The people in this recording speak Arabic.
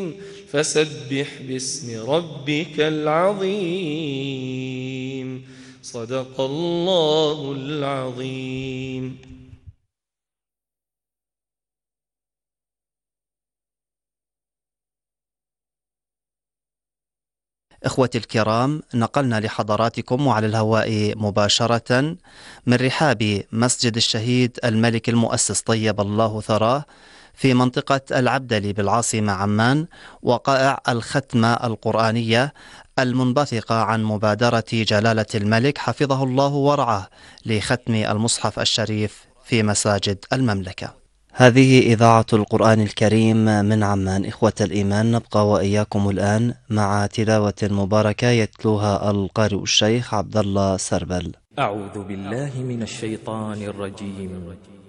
فسبح باسم ربك العظيم. صدق الله العظيم. إخوتي الكرام، نقلنا لحضراتكم وعلى الهواء مباشرة من رحاب مسجد الشهيد الملك المؤسس طيب الله ثراه في منطقة العبدلي بالعاصمة عمان وقائع الختمة القرآنية المنبثقة عن مبادرة جلالة الملك حفظه الله ورعاه لختم المصحف الشريف في مساجد المملكة. هذه إذاعة القرآن الكريم من عمان. إخوة الإيمان، نبقى وإياكم الآن مع تلاوة مباركة يتلوها القارئ الشيخ عبد الله سربل. أعوذ بالله من الشيطان الرجيم.